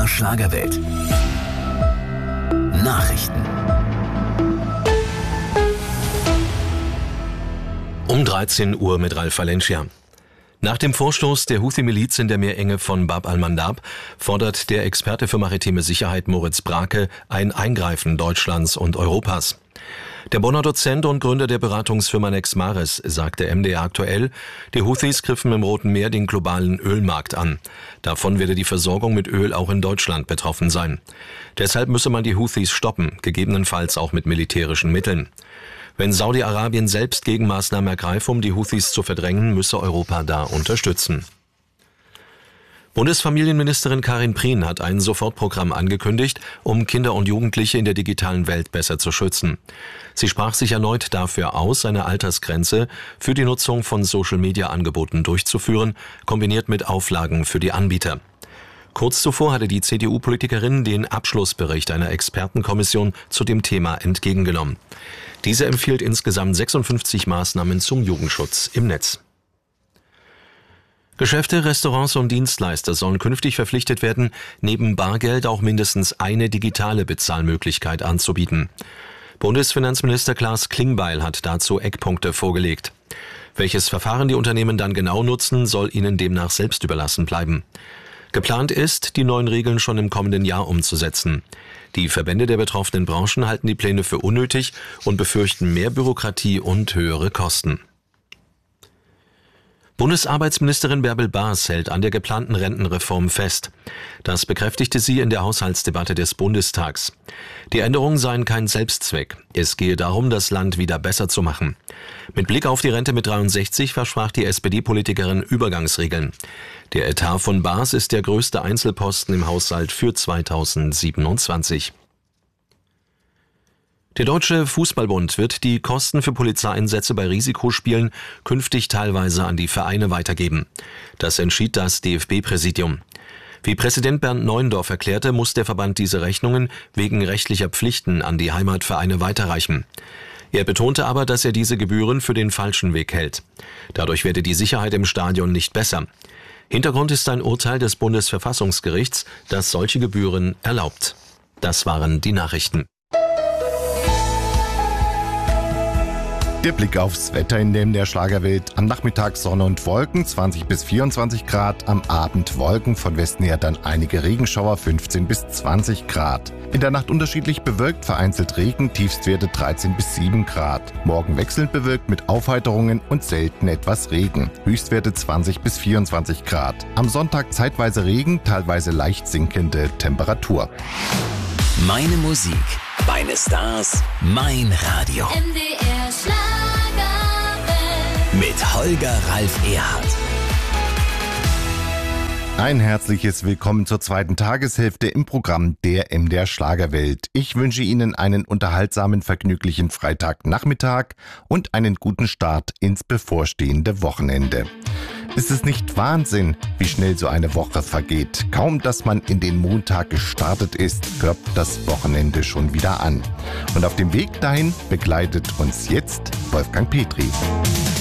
Schlagerwelt. Nachrichten. Um 13 Uhr mit Ralf Valencia. Nach dem Vorstoß der Houthi-Miliz in der Meerenge von Bab al-Mandab fordert der Experte für maritime Sicherheit Moritz Brake ein Eingreifen Deutschlands und Europas. Der Bonner Dozent und Gründer der Beratungsfirma Nexmaris sagte MDR aktuell, die Houthis griffen im Roten Meer den globalen Ölmarkt an. Davon werde die Versorgung mit Öl auch in Deutschland betroffen sein. Deshalb müsse man die Houthis stoppen, gegebenenfalls auch mit militärischen Mitteln. Wenn Saudi-Arabien selbst Gegenmaßnahmen ergreife, um die Houthis zu verdrängen, müsse Europa da unterstützen. Bundesfamilienministerin Karin Prien hat ein Sofortprogramm angekündigt, um Kinder und Jugendliche in der digitalen Welt besser zu schützen. Sie sprach sich erneut dafür aus, eine Altersgrenze für die Nutzung von Social-Media-Angeboten durchzuführen, kombiniert mit Auflagen für die Anbieter. Kurz zuvor hatte die CDU-Politikerin den Abschlussbericht einer Expertenkommission zu dem Thema entgegengenommen. Diese empfiehlt insgesamt 56 Maßnahmen zum Jugendschutz im Netz. Geschäfte, Restaurants und Dienstleister sollen künftig verpflichtet werden, neben Bargeld auch mindestens eine digitale Bezahlmöglichkeit anzubieten. Bundesfinanzminister Klaas Klingbeil hat dazu Eckpunkte vorgelegt. Welches Verfahren die Unternehmen dann genau nutzen, soll ihnen demnach selbst überlassen bleiben. Geplant ist, die neuen Regeln schon im kommenden Jahr umzusetzen. Die Verbände der betroffenen Branchen halten die Pläne für unnötig und befürchten mehr Bürokratie und höhere Kosten. Bundesarbeitsministerin Bärbel Baas hält an der geplanten Rentenreform fest. Das bekräftigte sie in der Haushaltsdebatte des Bundestags. Die Änderungen seien kein Selbstzweck. Es gehe darum, das Land wieder besser zu machen. Mit Blick auf die Rente mit 63 versprach die SPD-Politikerin Übergangsregeln. Der Etat von Baas ist der größte Einzelposten im Haushalt für 2027. Der Deutsche Fußballbund wird die Kosten für Polizeieinsätze bei Risikospielen künftig teilweise an die Vereine weitergeben. Das entschied das DFB-Präsidium. Wie Präsident Bernd Neuendorf erklärte, muss der Verband diese Rechnungen wegen rechtlicher Pflichten an die Heimatvereine weiterreichen. Er betonte aber, dass er diese Gebühren für den falschen Weg hält. Dadurch werde die Sicherheit im Stadion nicht besser. Hintergrund ist ein Urteil des Bundesverfassungsgerichts, das solche Gebühren erlaubt. Das waren die Nachrichten. Der Blick aufs Wetter in der Schlagerwelt. Am Nachmittag Sonne und Wolken, 20 bis 24 Grad. Am Abend Wolken, von Westen her dann einige Regenschauer, 15 bis 20 Grad. In der Nacht unterschiedlich bewölkt, vereinzelt Regen, Tiefstwerte 13 bis 7 Grad. Morgen wechselnd bewölkt mit Aufheiterungen und selten etwas Regen. Höchstwerte 20 bis 24 Grad. Am Sonntag zeitweise Regen, teilweise leicht sinkende Temperatur. Meine Musik, meine Stars, mein Radio. MDR Schlagerwelt. Mit Holger Ralf Erhardt. Ein herzliches Willkommen zur zweiten Tageshälfte im Programm der MDR Schlagerwelt. Ich wünsche Ihnen einen unterhaltsamen, vergnüglichen Freitagnachmittag und einen guten Start ins bevorstehende Wochenende. Ist es nicht Wahnsinn, wie schnell so eine Woche vergeht? Kaum, dass man in den Montag gestartet ist, klopft das Wochenende schon wieder an. Und auf dem Weg dahin begleitet uns jetzt Wolfgang Petri.